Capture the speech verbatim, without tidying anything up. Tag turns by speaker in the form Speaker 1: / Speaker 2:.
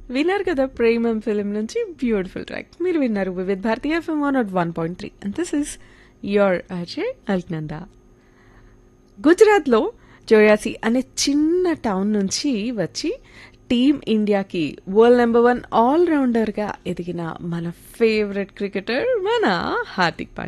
Speaker 1: విన్నారు కదా ప్రేమం ఫిలిం నుంచి బ్యూటిఫుల్ ట్రాక్ మీరు విన్నారు వివిధ్ భారతీయ FM one not one point three and this is your Ajay Alaknanda. గుజరాత్లో జోయాసి అనే చిన్న టౌన్ నుంచి వచ్చి టీమ్ ఇండియాకి వరల్డ్ నెంబర్ వన్ ఆల్రౌండర్గా ఎదిగిన మన ఫేవరెట్ క్రికెటర్ మన హార్దిక్ పాండ్యా.